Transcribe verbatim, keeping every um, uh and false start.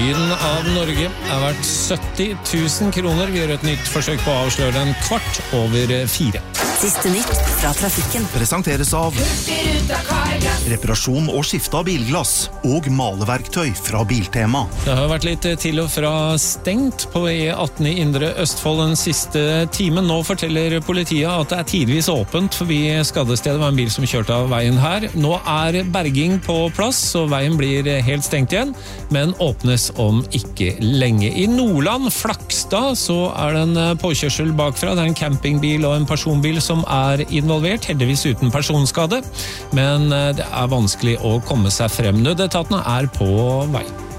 Lyden av Norge er verdt sytti tusen kroner. Vi gjør et nytt forsøk på å avsløre den kvart over fire. Siste nytt fra trafikken. Presenteres av reparasjon og skifte av bilglass og maleverktøy fra Biltema. Det har vært litt til og fra stengt på E atten i Indre Østfold den siste timen. Nå forteller politiet at det er tidvis åpent forbi skadestedet. Det var en bil som kjørte av veien her. Nå er berging på plass, så veien blir helt stengt igjen, men åpnes om ikke lenge. I Nordland, Flakstad, så er det en påkjørsel bakfra. Det er en campingbil og en personbil som er involvert, heldigvis uten personskade, men det er vanskelig å komme seg frem. Nødetatene er på vei.